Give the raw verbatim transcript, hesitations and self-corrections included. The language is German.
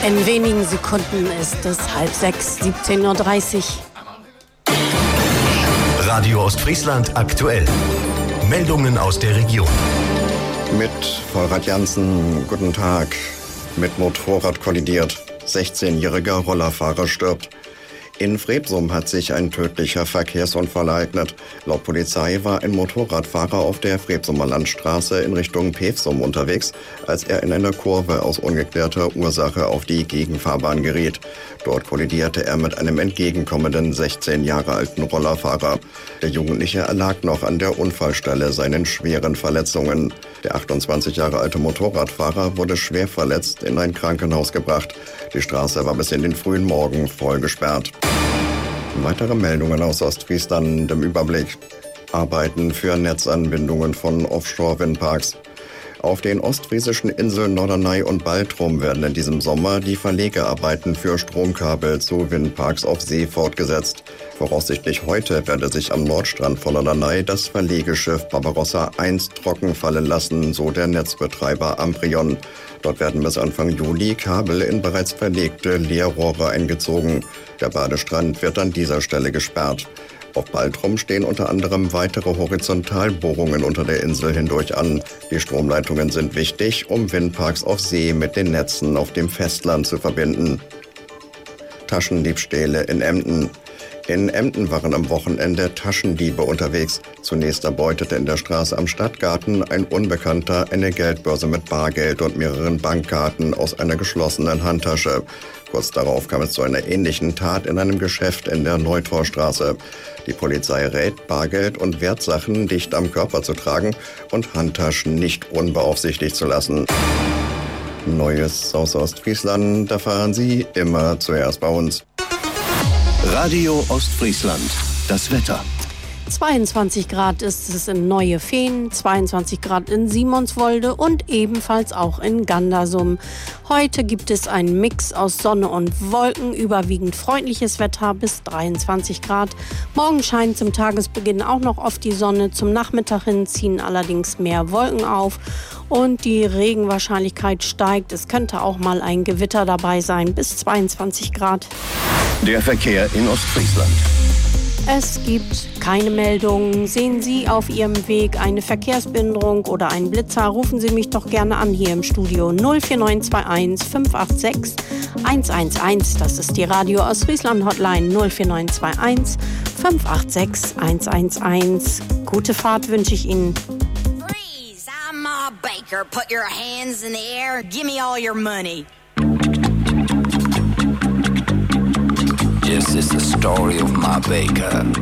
In wenigen Sekunden ist es halb sechs, siebzehn Uhr dreißig. Radio Ostfriesland aktuell. Meldungen aus der Region. Mit Volrad Jansen, guten Tag. Mit Motorrad kollidiert. sechzehnjähriger Rollerfahrer stirbt. In Fredsum hat sich ein tödlicher Verkehrsunfall ereignet. Laut Polizei war ein Motorradfahrer auf der Fredsumer Landstraße in Richtung Pevsum unterwegs, als er in einer Kurve aus ungeklärter Ursache auf die Gegenfahrbahn geriet. Dort kollidierte er mit einem entgegenkommenden sechzehn Jahre alten Rollerfahrer. Der Jugendliche erlag noch an der Unfallstelle seinen schweren Verletzungen. Der achtundzwanzig Jahre alte Motorradfahrer wurde schwer verletzt in ein Krankenhaus gebracht. Die Straße war bis in den frühen Morgen voll gesperrt. Weitere Meldungen aus Ostfriesland im Überblick. Arbeiten für Netzanbindungen von Offshore-Windparks. Auf den ostfriesischen Inseln Norderney und Baltrum werden in diesem Sommer die Verlegearbeiten für Stromkabel zu Windparks auf See fortgesetzt. Voraussichtlich heute werde sich am Nordstrand von Norderney das Verlegeschiff Barbarossa eins trocken fallen lassen, so der Netzbetreiber Amprion. Dort werden bis Anfang Juli Kabel in bereits verlegte Leerrohre eingezogen. Der Badestrand wird an dieser Stelle gesperrt. Auf Baltrum stehen unter anderem weitere Horizontalbohrungen unter der Insel hindurch an. Die Stromleitungen sind wichtig, um Windparks auf See mit den Netzen auf dem Festland zu verbinden. Taschendiebstähle in Emden. In Emden waren am Wochenende Taschendiebe unterwegs. Zunächst erbeutete in der Straße am Stadtgarten ein Unbekannter eine Geldbörse mit Bargeld und mehreren Bankkarten aus einer geschlossenen Handtasche. Kurz darauf kam es zu einer ähnlichen Tat in einem Geschäft in der Neutorstraße. Die Polizei rät, Bargeld und Wertsachen dicht am Körper zu tragen und Handtaschen nicht unbeaufsichtigt zu lassen. Neues aus Ostfriesland erfahren Sie immer zuerst bei uns. Radio Ostfriesland. Das Wetter. zweiundzwanzig Grad ist es in Neue-Fehn, zweiundzwanzig Grad in Simonswolde und ebenfalls auch in Gandersum. Heute gibt es einen Mix aus Sonne und Wolken, überwiegend freundliches Wetter bis dreiundzwanzig Grad. Morgen scheint zum Tagesbeginn auch noch oft die Sonne, zum Nachmittag hin ziehen allerdings mehr Wolken auf und die Regenwahrscheinlichkeit steigt. Es könnte auch mal ein Gewitter dabei sein, bis zweiundzwanzig Grad. Der Verkehr in Ostfriesland. Es gibt keine Meldungen. Sehen Sie auf Ihrem Weg eine Verkehrsbehinderung oder einen Blitzer, rufen Sie mich doch gerne an hier im Studio null vier neun zwei eins fünf acht sechs eins eins eins. Das ist die Radio Ostfriesland Hotline null vier neun zwei eins fünf acht sechs eins eins eins. Gute Fahrt wünsche ich Ihnen. Freeze! I'm Ma Baker. Put your hands in the air. Give me all your money. This is the story of Ma Baker.